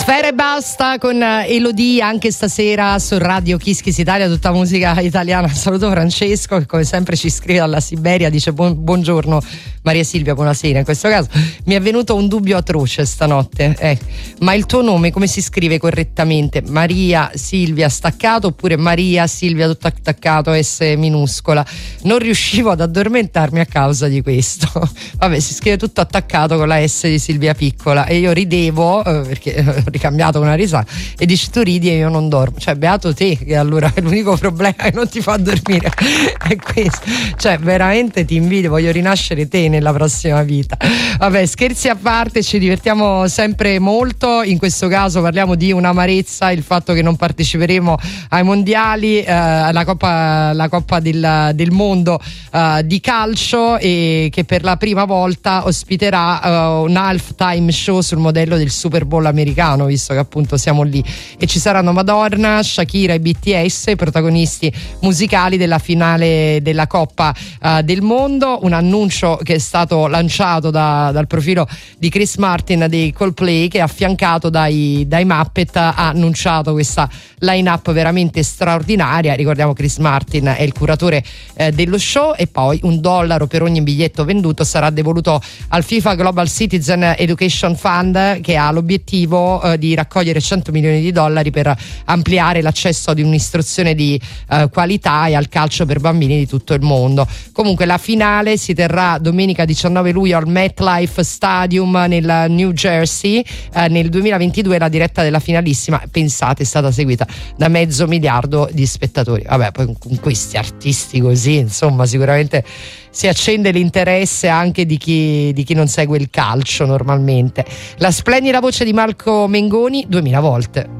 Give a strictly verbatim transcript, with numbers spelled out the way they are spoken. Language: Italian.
Sfera e basta con Elodie anche stasera su Radio Kiss Kiss Italia, tutta musica italiana. Saluto Francesco che come sempre ci scrive dalla Siberia, dice buon, buongiorno Maria Silvia, buonasera. In questo caso mi è venuto un dubbio atroce stanotte, eh, ma il tuo nome come si scrive correttamente? Maria Silvia staccato oppure Maria Silvia tutto attaccato, S minuscola? Non riuscivo ad addormentarmi a causa di questo. Vabbè, si scrive tutto attaccato con la S di Silvia piccola e io ridevo eh, perché ho ricambiato una risata e dici tu ridi e io non dormo. Cioè beato te, che allora è l'unico problema che non ti fa dormire è questo. Cioè veramente ti invidio, voglio rinascere te nella prossima vita. Vabbè, scherzi a parte, ci divertiamo sempre molto. In questo caso parliamo di un'amarezza, il fatto che non parteciperemo ai mondiali, eh, alla Coppa, la Coppa del, del Mondo eh, di calcio, e che per la prima volta ospiterà eh, un halftime show sul modello del Super Bowl americano, visto che appunto siamo lì, e ci saranno Madonna, Shakira e B T S protagonisti musicali della finale della Coppa eh, del Mondo. Un annuncio che è stato lanciato da, dal profilo di Chris Martin dei Coldplay, che affiancato dai, dai Muppet ha annunciato questa line-up veramente straordinaria. Ricordiamo Chris Martin è il curatore eh, dello show, e poi un dollaro per ogni biglietto venduto sarà devoluto al FIFA Global Citizen Education Fund, che ha l'obiettivo eh, di raccogliere cento milioni di dollari per ampliare l'accesso ad un'istruzione di eh, qualità e al calcio per bambini di tutto il mondo. Comunque la finale si terrà domenica diciannove luglio al MetLife Stadium nel New Jersey. Eh, nel duemilaventidue la diretta della finalissima, pensate, è stata seguita da mezzo miliardo di spettatori. Vabbè, poi con questi artisti così, insomma, sicuramente si accende l'interesse anche di chi, di chi non segue il calcio normalmente. La splendida voce di Marco Mengoni duemila volte.